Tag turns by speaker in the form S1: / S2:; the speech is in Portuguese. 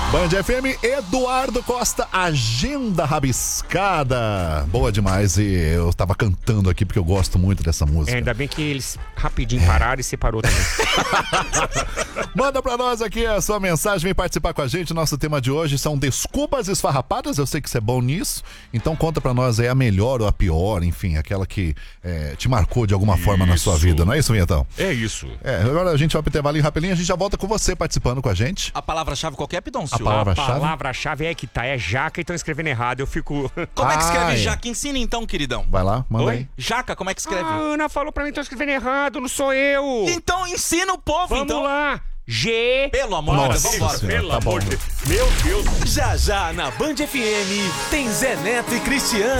S1: Band FM, Eduardo Costa, Agenda Rabiscada. Boa demais, e eu tava cantando aqui porque eu gosto muito dessa música.
S2: Ainda bem que eles rapidinho pararam e separou também.
S1: Manda pra nós aqui a sua mensagem, vem participar com a gente. Nosso tema de hoje são desculpas esfarrapadas. Eu sei que você é bom nisso, então conta pra nós aí a melhor ou a pior, enfim, aquela que te marcou de alguma forma na sua vida, não é isso, Vinhetão?
S2: É isso.
S1: Agora a gente vai pro intervalinho rapidinho, a gente já volta com você participando com a gente.
S3: A palavra-chave qual que é, Pidoncio?
S1: A palavra-chave?
S2: A palavra-chave é que tá, é jaca e estão escrevendo errado, eu fico...
S3: Como é que escreve jaca? Ensina então, queridão.
S1: Vai lá, manda
S3: Oi?
S1: aí.
S3: Jaca, como é que escreve?
S2: A Ana falou pra mim que estão escrevendo errado, não sou eu.
S3: Então ensina o povo,
S2: Vamos
S3: então.
S2: lá. G...
S3: Pelo amor de Deus,
S1: Nossa
S3: vambora.
S1: Senhora,
S2: Pelo
S1: tá bom.
S2: amor de Deus. Meu Deus.
S4: Já já na Band FM tem Zé Neto e Cristiano.